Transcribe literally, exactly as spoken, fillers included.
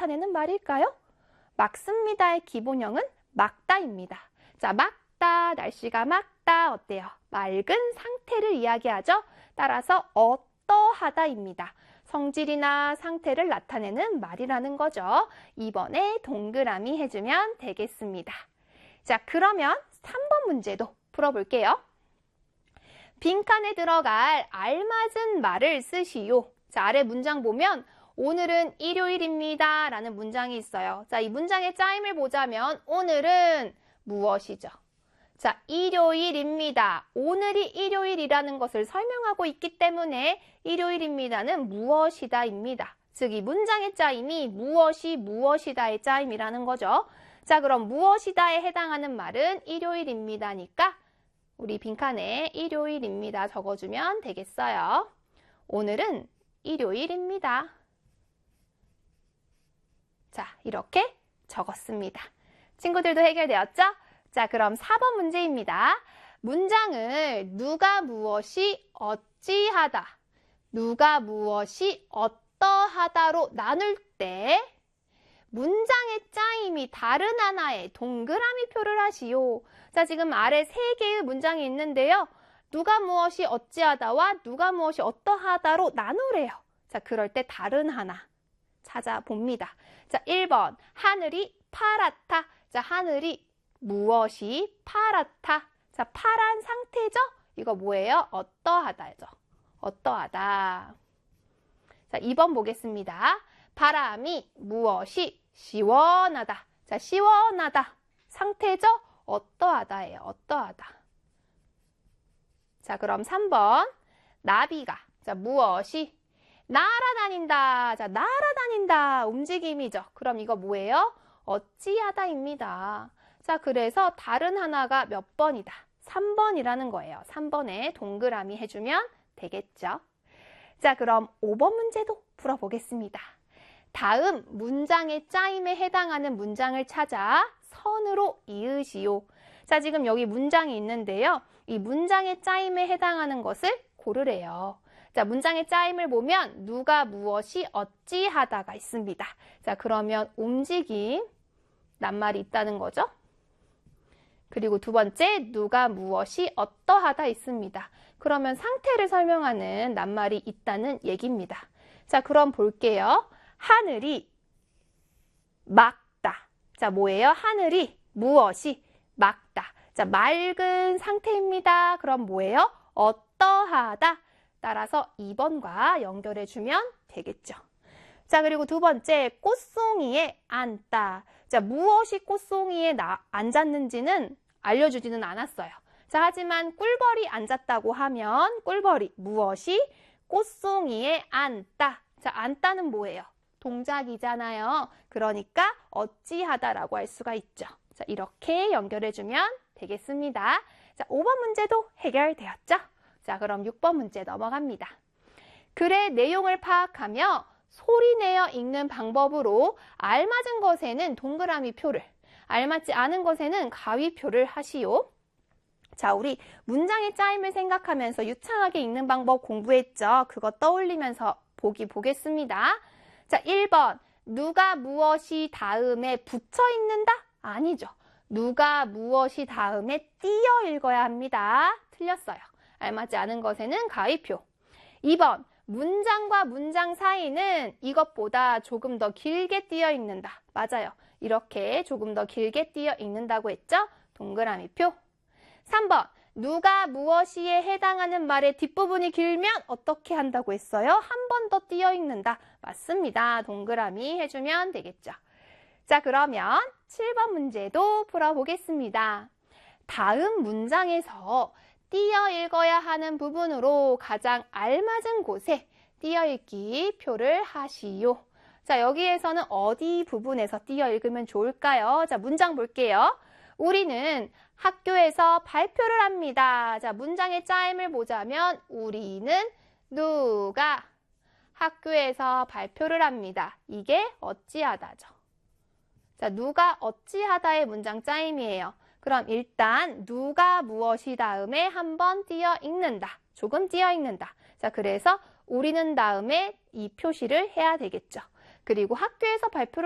나타내는 말일까요? 막습니다의 기본형은 막다입니다. 자, 막다, 날씨가 맑다, 어때요? 맑은 상태를 이야기하죠. 따라서 어떠하다입니다. 성질이나 상태를 나타내는 말이라는 거죠. 이번에 동그라미 해주면 되겠습니다. 자, 그러면 삼 번 문제도 풀어볼게요. 빈칸에 들어갈 알맞은 말을 쓰시오. 자, 아래 문장 보면 오늘은 일요일입니다 라는 문장이 있어요. 자, 이 문장의 짜임을 보자면 오늘은 무엇이죠? 자, 일요일입니다. 오늘이 일요일이라는 것을 설명하고 있기 때문에 일요일입니다는 무엇이다입니다. 즉, 이 문장의 짜임이 무엇이 무엇이다의 짜임이라는 거죠. 자, 그럼 무엇이다에 해당하는 말은 일요일입니다니까 우리 빈칸에 일요일입니다 적어주면 되겠어요. 오늘은 일요일입니다. 자, 이렇게 적었습니다. 친구들도 해결되었죠? 자, 그럼 사 번 문제입니다. 문장을 누가 무엇이 어찌하다, 누가 무엇이 어떠하다로 나눌 때 문장의 짜임이 다른 하나의 동그라미 표를 하시오. 자, 지금 아래 세 개의 문장이 있는데요. 누가 무엇이 어찌하다와 누가 무엇이 어떠하다로 나누래요. 자, 그럴 때 다른 하나 찾아봅니다. 자, 일 번 하늘이 파랗다. 자, 하늘이 무엇이 파랗다. 자, 파란 상태죠? 이거 뭐예요? 어떠하다죠. 어떠하다. 자, 이 번 보겠습니다. 바람이 무엇이 시원하다. 자, 시원하다. 상태죠? 어떠하다예요. 어떠하다. 자, 그럼 삼 번 나비가 자, 무엇이 날아다닌다. 자, 날아다닌다. 움직임이죠. 그럼 이거 뭐예요? 어찌하다입니다. 자, 그래서 다른 하나가 몇 번이다? 삼 번이라는 거예요. 삼 번에 동그라미 해주면 되겠죠. 자, 그럼 오 번 문제도 풀어보겠습니다. 다음 문장의 짜임에 해당하는 문장을 찾아 선으로 이으시오. 자, 지금 여기 문장이 있는데요. 이 문장의 짜임에 해당하는 것을 고르래요. 자, 문장의 짜임을 보면 누가 무엇이 어찌하다가 있습니다. 자, 그러면 움직임, 낱말이 있다는 거죠. 그리고 두 번째, 누가 무엇이 어떠하다 있습니다. 그러면 상태를 설명하는 낱말이 있다는 얘기입니다. 자, 그럼 볼게요. 하늘이 맑다. 자, 뭐예요? 하늘이 무엇이 맑다. 자, 맑은 상태입니다. 그럼 뭐예요? 어떠하다. 따라서 이 번과 연결해주면 되겠죠. 자, 그리고 두 번째, 꽃송이에 앉다. 자, 무엇이 꽃송이에 나, 앉았는지는 알려주지는 않았어요. 자, 하지만 꿀벌이 앉았다고 하면 꿀벌이 무엇이 꽃송이에 앉다. 자, 앉다는 뭐예요? 동작이잖아요. 그러니까 어찌하다라고 할 수가 있죠. 자, 이렇게 연결해주면 되겠습니다. 자, 오 번 문제도 해결되었죠? 자, 그럼 육 번 문제 넘어갑니다. 글의 내용을 파악하며 소리내어 읽는 방법으로 알맞은 것에는 동그라미 표를, 알맞지 않은 것에는 가위표를 하시오. 자, 우리 문장의 짜임을 생각하면서 유창하게 읽는 방법 공부했죠? 그거 떠올리면서 보기 보겠습니다. 자, 일 번 누가 무엇이 다음에 붙여 읽는다? 아니죠. 누가 무엇이 다음에 띄어 읽어야 합니다. 틀렸어요. 알맞지 않은 것에는 가위표. 이 번 문장과 문장 사이는 이것보다 조금 더 길게 띄어 읽는다. 맞아요. 이렇게 조금 더 길게 띄어 읽는다고 했죠? 동그라미표. 삼 번 누가 무엇이에 해당하는 말의 뒷부분이 길면 어떻게 한다고 했어요? 한 번 더 띄어 읽는다. 맞습니다. 동그라미 해주면 되겠죠. 자, 그러면 칠 번 문제도 풀어보겠습니다. 다음 문장에서 띄어 읽어야 하는 부분으로 가장 알맞은 곳에 띄어 읽기 표를 하시오. 자, 여기에서는 어디 부분에서 띄어 읽으면 좋을까요? 자, 문장 볼게요. 우리는 학교에서 발표를 합니다. 자, 문장의 짜임을 보자면 우리는 누가 학교에서 발표를 합니다. 이게 어찌하다죠. 자, 누가 어찌하다의 문장 짜임이에요. 그럼 일단 누가 무엇이 다음에 한번 띄어 읽는다. 조금 띄어 읽는다. 자, 그래서 우리는 다음에 이 표시를 해야 되겠죠. 그리고 학교에서 발표를